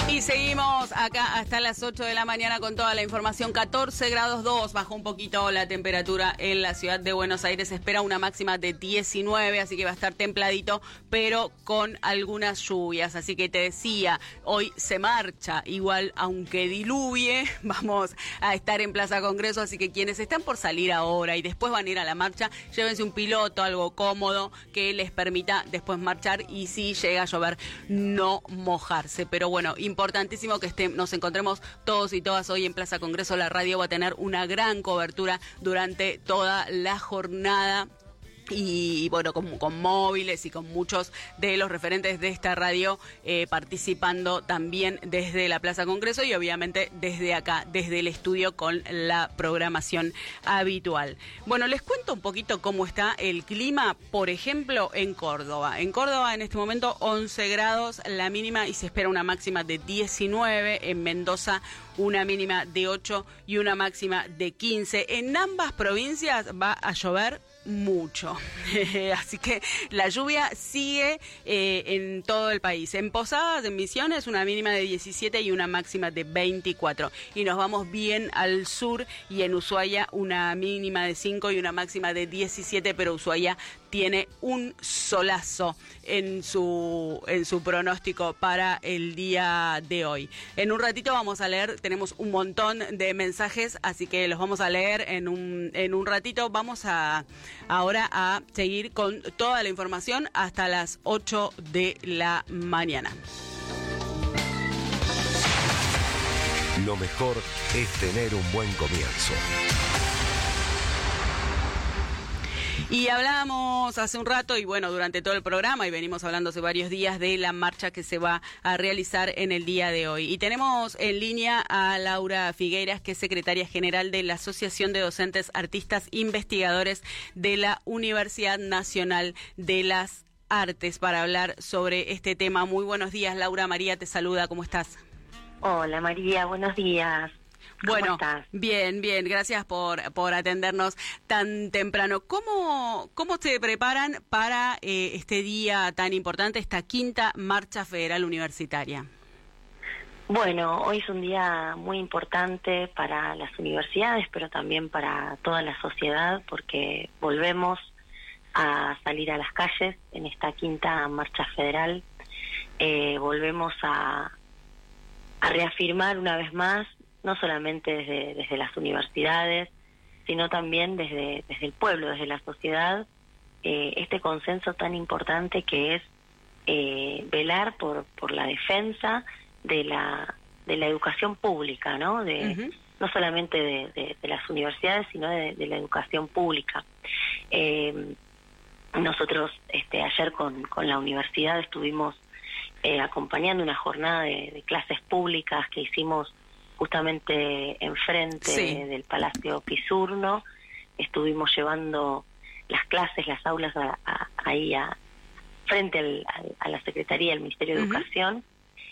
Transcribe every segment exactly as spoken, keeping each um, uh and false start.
Y seguimos acá hasta las ocho de la mañana con toda la información. catorce grados dos, bajó un poquito la temperatura en la ciudad de Buenos Aires. Se espera una máxima de diecinueve, así que va a estar templadito, pero con algunas lluvias. Así que te decía, hoy se marcha, igual aunque diluvie, vamos a estar en Plaza Congreso, así que quienes están por salir ahora y después van a ir a la marcha, llévense un piloto, algo cómodo, que les permita después marchar y si llega a llover, no mojarse. Pero bueno, importantísimo que esté, nos encontremos todos y todas hoy en Plaza Congreso. La radio va a tener una gran cobertura durante toda la jornada. Y bueno, con, con móviles y con muchos de los referentes de esta radio eh, participando también desde la Plaza Congreso y obviamente desde acá, desde el estudio con la programación habitual. Bueno, les cuento un poquito cómo está el clima, por ejemplo, en Córdoba. En Córdoba en este momento once grados la mínima y se espera una máxima de diecinueve. En Mendoza una mínima de ocho y una máxima de quince. En ambas provincias va a llover mucho, así que la lluvia sigue eh, en todo el país. En Posadas, en Misiones, una mínima de diecisiete y una máxima de veinticuatro. Y nos vamos bien al sur y en Ushuaia una mínima de cinco y una máxima de diecisiete, pero Ushuaia tiene un solazo en su en su pronóstico para el día de hoy. En un ratito vamos a leer, tenemos un montón de mensajes, así que los vamos a leer en un en un ratito. Vamos a ahora a seguir con toda la información hasta las ocho de la mañana. Lo mejor es tener un buen comienzo. Y hablábamos hace un rato y bueno, durante todo el programa y venimos hablando hace varios días de la marcha que se va a realizar en el día de hoy. Y tenemos en línea a Laura Figueiras, que es secretaria general de la Asociación de Docentes Artistas Investigadores de la Universidad Nacional de las Artes, para hablar sobre este tema. Muy buenos días, Laura. María te saluda, ¿cómo estás? Hola María, buenos días. ¿Cómo bueno, estás? bien, bien, gracias por, por atendernos tan temprano. ¿Cómo, cómo se preparan para eh, este día tan importante, esta quinta marcha federal universitaria? Bueno, hoy es un día muy importante para las universidades, pero también para toda la sociedad, porque volvemos a salir a las calles en esta quinta marcha federal. Eh, volvemos a, a reafirmar una vez más, no solamente desde, desde las universidades, sino también desde, desde el pueblo, desde la sociedad, eh, este consenso tan importante que es eh, velar por, por la defensa de la, de la educación pública, ¿no? De, uh-huh. No solamente de, de, de las universidades, sino de, de la educación pública. Eh, nosotros este, ayer con, con la universidad estuvimos eh, acompañando una jornada de, de clases públicas que hicimos justamente enfrente sí. del Palacio Pisurno. Estuvimos llevando las clases, las aulas a, a, ahí a, frente al, a, a la Secretaría del Ministerio de uh-huh. Educación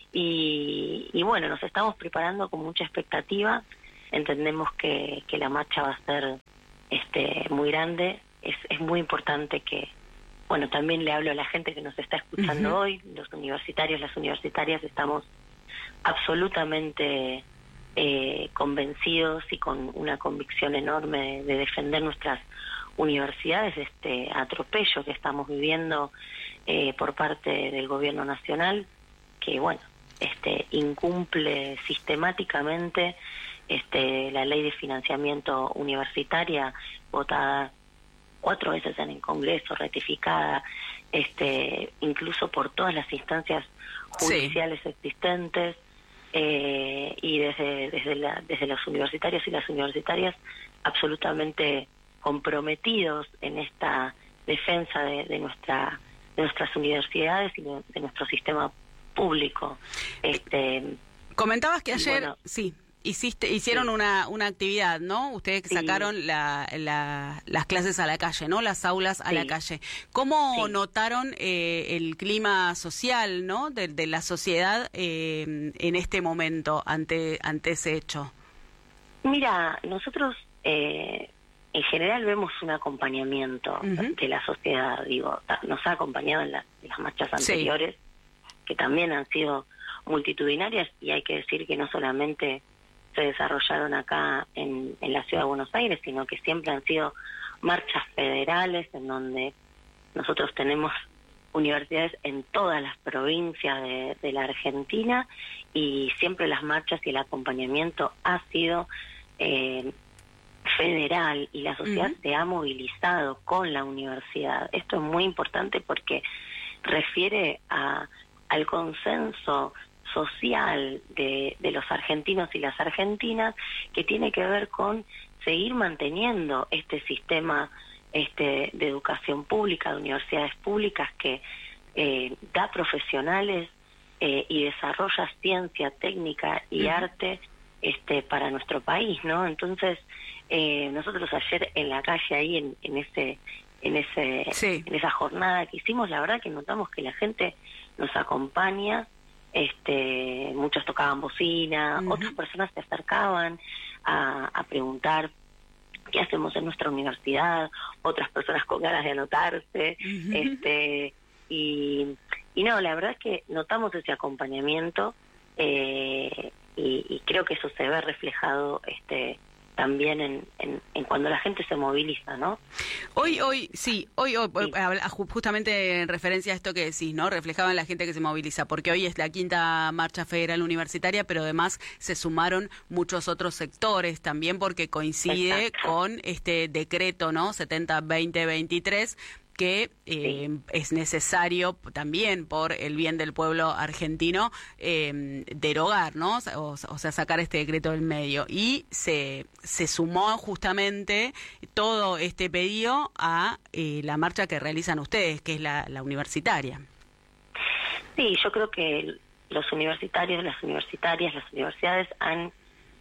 y, y bueno, nos estamos preparando con mucha expectativa. Entendemos que, que la marcha va a ser este, muy grande. Es, es muy importante que, bueno, también le hablo a la gente que nos está escuchando uh-huh. hoy, los universitarios, las universitarias, estamos absolutamente Eh, convencidos y con una convicción enorme de, de defender nuestras universidades, este atropello que estamos viviendo eh, por parte del gobierno nacional, que bueno, este incumple sistemáticamente este la ley de financiamiento universitaria, votada cuatro veces en el Congreso, ratificada este incluso por todas las instancias judiciales sí. existentes. Eh, y desde desde, la, desde los universitarios y las universitarias absolutamente comprometidos en esta defensa de, de nuestra de nuestras universidades y de, de nuestro sistema público. Este, Comentabas que ayer, bueno, sí, hiciste hicieron sí. una una actividad, ¿no? Ustedes que sí. sacaron la, la, las clases a la calle, ¿no? Las aulas a sí. la calle. ¿Cómo sí. notaron eh, el clima social, ¿no? De, de la sociedad eh, en este momento ante ante ese hecho. Mira, nosotros eh, en general vemos un acompañamiento uh-huh. de la sociedad. Digo, nos ha acompañado en, la, en las marchas anteriores, sí. que también han sido multitudinarias, y hay que decir que no solamente se desarrollaron acá en, en la ciudad de Buenos Aires, sino que siempre han sido marchas federales en donde nosotros tenemos universidades en todas las provincias de, de la Argentina, y siempre las marchas y el acompañamiento ha sido eh, federal, y la sociedad uh-huh. se ha movilizado con la universidad. Esto es muy importante porque refiere a, al consenso social de, de los argentinos y las argentinas, que tiene que ver con seguir manteniendo este sistema este de educación pública, de universidades públicas, que eh, da profesionales eh, y desarrolla ciencia, técnica y uh-huh. arte este para nuestro país, ¿no? Entonces, eh, nosotros ayer en la calle, ahí en, en ese en ese sí. en esa jornada que hicimos, la verdad que notamos que la gente nos acompaña. Este, muchos tocaban bocina, uh-huh. otras personas se acercaban a, a preguntar qué hacemos en nuestra universidad, otras personas con ganas de anotarse, uh-huh. este, y, y no, la verdad es que notamos ese acompañamiento, eh, y, y creo que eso se ve reflejado este también en, en, en cuando la gente se moviliza, ¿no? Hoy, hoy, sí, hoy, hoy sí. Justamente en referencia a esto que decís, ¿no? Reflejaba en la gente que se moviliza, porque hoy es la quinta marcha federal universitaria, pero además se sumaron muchos otros sectores también, porque coincide Exacto. con este decreto, ¿no? setenta veinte veintitrés, que eh, sí. es necesario también por el bien del pueblo argentino eh, derogar, ¿no? O, o sea, sacar este decreto del medio. Y se, se sumó justamente todo este pedido a eh, la marcha que realizan ustedes, que es la, la universitaria. Sí, yo creo que los universitarios, las universitarias, las universidades han,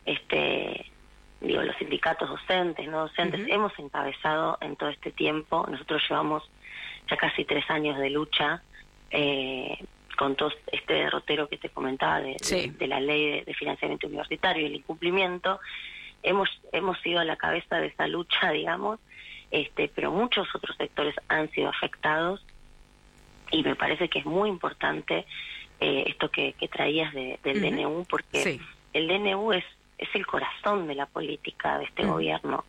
este digo, los sindicatos docentes, no docentes, uh-huh. hemos encabezado en todo este tiempo. Nosotros llevamos ya casi tres años de lucha eh, con todo este derrotero que te comentaba de, sí. de, de la ley de, de financiamiento universitario y el incumplimiento. Hemos hemos sido a la cabeza de esa lucha, digamos, este, pero muchos otros sectores han sido afectados, y me parece que es muy importante eh, esto que, que traías de, del uh-huh. D N U, porque sí. el D N U es es el corazón de la política de este mm. gobierno,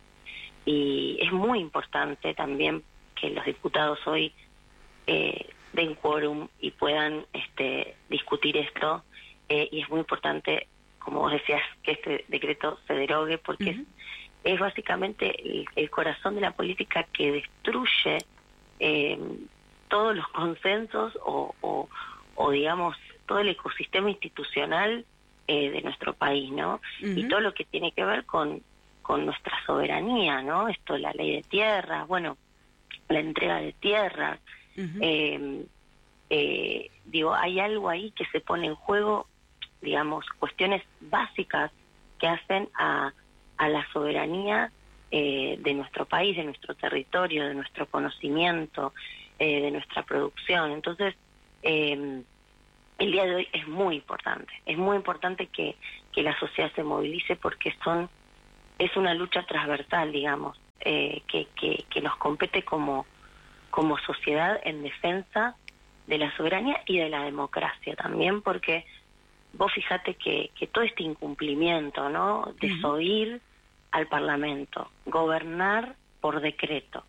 y es muy importante también que los diputados hoy eh, den quórum y puedan este, discutir esto, eh, y es muy importante, como vos decías, que este decreto se derogue, porque mm-hmm. es, es básicamente el, el corazón de la política, que destruye eh, todos los consensos o, o, o digamos todo el ecosistema institucional Eh, de nuestro país, ¿no? Uh-huh. Y todo lo que tiene que ver con, con nuestra soberanía, ¿no? Esto, la ley de tierras, bueno, la entrega de tierras, uh-huh. eh, eh, digo, hay algo ahí que se pone en juego, digamos, cuestiones básicas que hacen a, a la soberanía eh, de nuestro país, de nuestro territorio, de nuestro conocimiento, eh, de nuestra producción. Entonces, eh, el día de hoy es muy importante, es muy importante que, que la sociedad se movilice, porque son es una lucha transversal, digamos, eh, que, que, que nos compete como, como sociedad en defensa de la soberanía y de la democracia también, porque vos fíjate que, que todo este incumplimiento, ¿no? Desoír uh-huh. al Parlamento, gobernar por decreto,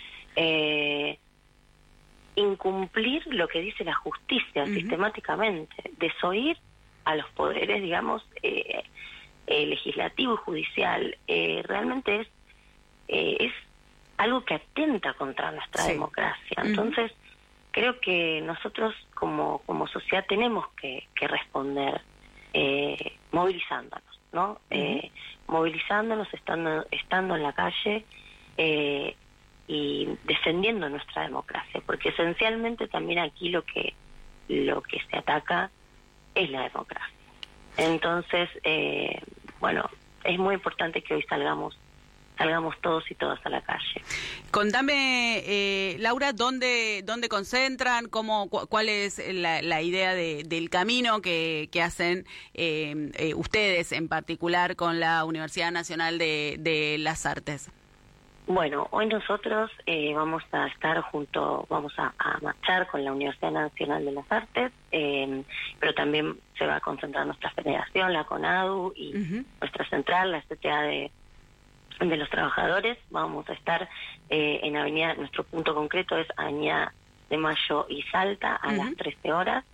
eh, incumplir lo que dice la justicia uh-huh. sistemáticamente, desoír a los poderes, digamos, eh, eh, legislativo y judicial, eh, realmente es eh, es algo que atenta contra nuestra sí. democracia. Uh-huh. Entonces, creo que nosotros como, como sociedad tenemos que, que responder eh, movilizándonos, ¿no? Uh-huh. Eh, movilizándonos, estando, estando en la calle, eh, y defendiendo nuestra democracia, porque esencialmente también aquí lo que lo que se ataca es la democracia. Entonces, eh, bueno, es muy importante que hoy salgamos salgamos todos y todas a la calle. Contame, eh, Laura, ¿dónde dónde concentran? Cómo, cu- ¿Cuál es la, la idea de, del camino que, que hacen eh, eh, ustedes en particular con la Universidad Nacional de, de las Artes? Bueno, hoy nosotros eh, vamos a estar junto, vamos a, a marchar con la Universidad Nacional de las Artes, eh, pero también se va a concentrar nuestra federación, la CONADU, y uh-huh. nuestra central, la C T A de, de los Trabajadores. Vamos a estar eh, en Avenida, nuestro punto concreto es Avenida de Mayo y Salta a uh-huh. las trece horas.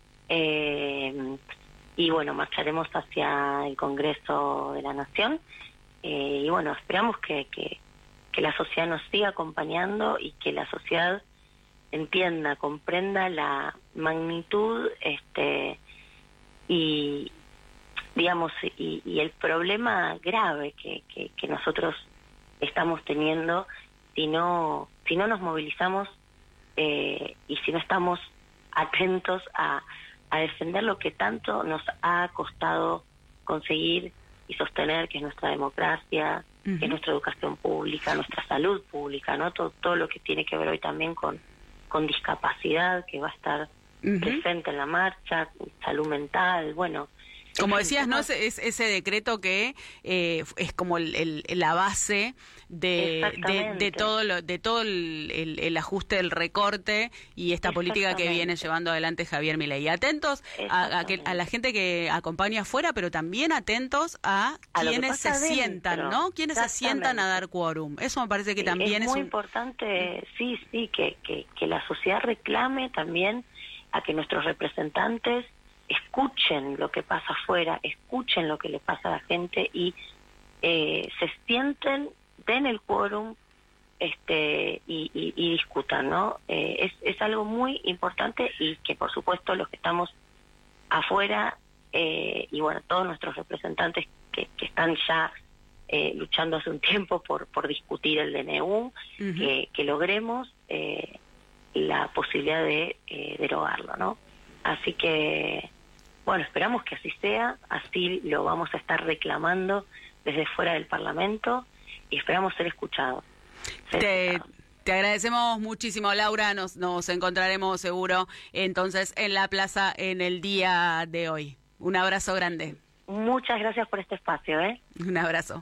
Eh, y bueno, marcharemos hacia el Congreso de la Nación. Eh, y bueno, esperamos que... que que la sociedad nos siga acompañando y que la sociedad entienda, comprenda la magnitud este y digamos y, y el problema grave que, que, que nosotros estamos teniendo si no si no nos movilizamos eh, y si no estamos atentos a, a defender lo que tanto nos ha costado conseguir y sostener, que es nuestra democracia, uh-huh. que es nuestra educación pública, nuestra salud pública, ¿no? Todo, todo lo que tiene que ver hoy también con, con discapacidad, que va a estar uh-huh. presente en la marcha, salud mental, bueno. Como decías, ¿no? Es, es ese decreto que eh, es como el, el, la base de, de, de todo lo, de todo el, el, el ajuste del recorte y esta política que viene llevando adelante Javier Milei. Atentos a, a, que, a la gente que acompaña afuera, pero también atentos a, a quienes se adentro. sientan, ¿no? Quienes se sientan a dar quórum. Eso me parece que sí, también es, es muy un... importante, sí, sí, que, que, que la sociedad reclame también a que nuestros representantes escuchen lo que pasa afuera, escuchen lo que le pasa a la gente y eh, se sienten, den el quórum este, y, y, y discutan, ¿no? Eh, es, es algo muy importante y que por supuesto los que estamos afuera eh, y bueno, todos nuestros representantes que, que están ya eh, luchando hace un tiempo por, por discutir el D N U, uh-huh. que, que logremos eh, la posibilidad de eh, derogarlo, ¿no? Así que, bueno, esperamos que así sea, así lo vamos a estar reclamando desde fuera del Parlamento y esperamos ser escuchados. Ser te, escuchados. te agradecemos muchísimo, Laura, nos, nos encontraremos seguro entonces en la plaza en el día de hoy. Un abrazo grande. Muchas gracias por este espacio, ¿eh? Un abrazo.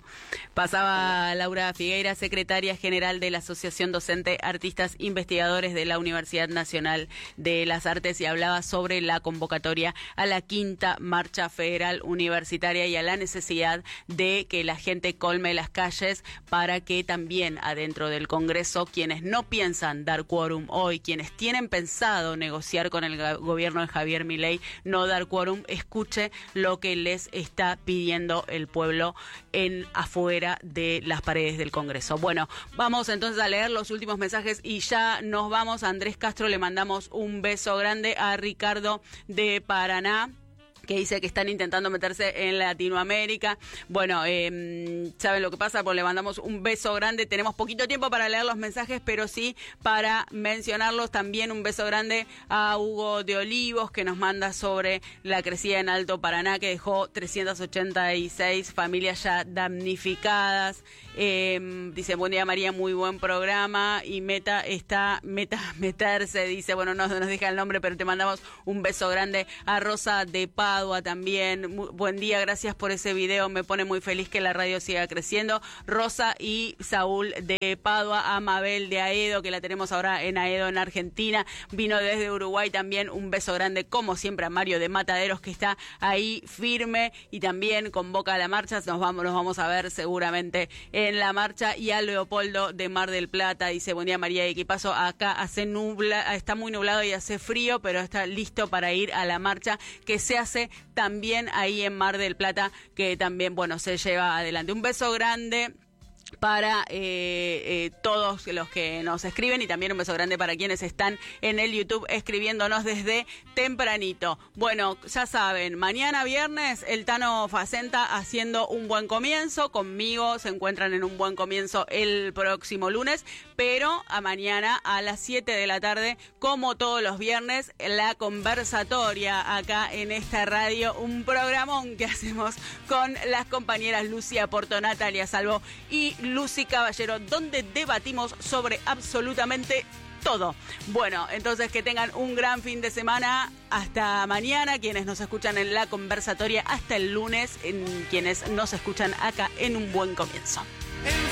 Pasaba Laura Figueira, secretaria general de la Asociación Docente Artistas Investigadores de la Universidad Nacional de las Artes, y hablaba sobre la convocatoria a la quinta marcha federal universitaria y a la necesidad de que la gente colme las calles para que también adentro del Congreso quienes no piensan dar quórum hoy, quienes tienen pensado negociar con el gobierno de Javier Milei, no dar quórum, escuche lo que les está pidiendo el pueblo en afuera de las paredes del Congreso. Bueno, vamos entonces a leer los últimos mensajes y ya nos vamos. A Andrés Castro le mandamos un beso grande, a Ricardo de Paraná, que dice que están intentando meterse en Latinoamérica. Bueno, eh, ¿saben lo que pasa? Pues le mandamos un beso grande. Tenemos poquito tiempo para leer los mensajes, pero sí para mencionarlos. También un beso grande a Hugo de Olivos, que nos manda sobre la crecida en Alto Paraná, que dejó trescientas ochenta y seis familias ya damnificadas. Eh, dice, buen día María, muy buen programa. Y Meta está, Meta meterse, dice, bueno, no nos deja el nombre, pero te mandamos un beso grande. A Rosa de Paz también, muy, buen día, gracias por ese video, me pone muy feliz que la radio siga creciendo. Rosa y Saúl de Padua, a Mabel de Aedo, que la tenemos ahora en Aedo, en Argentina, vino desde Uruguay también, un beso grande, como siempre, a Mario de Mataderos, que está ahí firme y también convoca a la marcha, nos vamos, nos vamos a ver seguramente en la marcha. Y a Leopoldo de Mar del Plata, dice, buen día María, y qué pasó, acá hace nubla, está muy nublado y hace frío, pero está listo para ir a la marcha que se hace también ahí en Mar del Plata, que también, bueno, se lleva adelante. Un beso grande para eh, eh, todos los que nos escriben y también un beso grande para quienes están en el YouTube escribiéndonos desde tempranito. Bueno, ya saben, mañana viernes el Tano Facenta haciendo un buen comienzo. Conmigo se encuentran en un buen comienzo el próximo lunes, pero a mañana a las siete de la tarde, como todos los viernes, la conversatoria acá en esta radio, un programón que hacemos con las compañeras Lucia Porto, Natalia Salvo y Lucy Caballero, donde debatimos sobre absolutamente todo. Bueno, entonces que tengan un gran fin de semana. Hasta mañana, quienes nos escuchan en la conversatoria, hasta el lunes, en quienes nos escuchan acá en Un Buen Comienzo.